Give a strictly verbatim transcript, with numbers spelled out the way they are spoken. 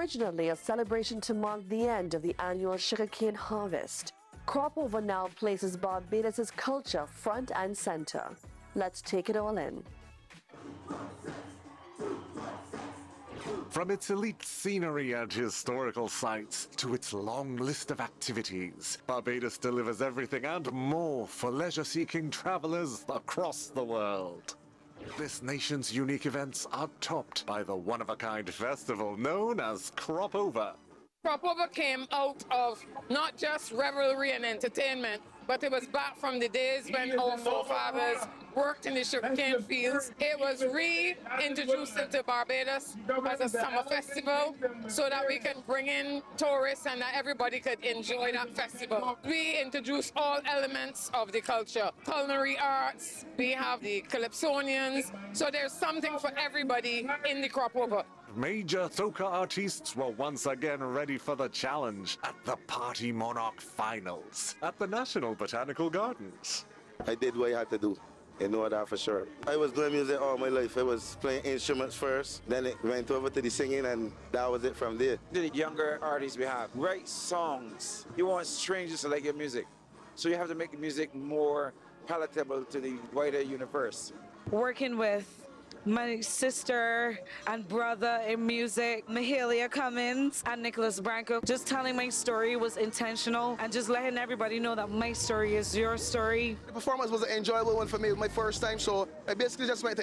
originally a celebration to mark the end of the annual sugarcane harvest, Crop Over now places Barbados' culture front and center. Let's take it all in. From its elite scenery and historical sites to its long list of activities, Barbados delivers everything and more for leisure-seeking travelers across the world. This nation's unique events are topped by the one-of-a-kind festival known as Crop Over. Crop Over came out of not just revelry and entertainment, but it was back from the days when our forefathers worked in the sugarcane fields. It was reintroduced into Barbados as a summer festival so that we can bring in tourists and that everybody could enjoy that festival. We introduce all elements of the culture, culinary arts, we have the calypsonians, so there's something for everybody in the Crop Over. Major soca artists were once again ready for the challenge at the Party Monarch Finals at the National Botanical Gardens. I did what I had to do. You know that for sure. I was doing music all my life. I was playing instruments first, then it went over to the singing, and that was it from there. The younger artists we have write songs. You want strangers to like your music. So you have to make the music more palatable to the wider universe. Working with my sister and brother in music, Mahalia Cummins and Nicholas Branco. Just telling my story was intentional and just letting everybody know that my story is your story. The performance was an enjoyable one for me, my first time, so I basically just went to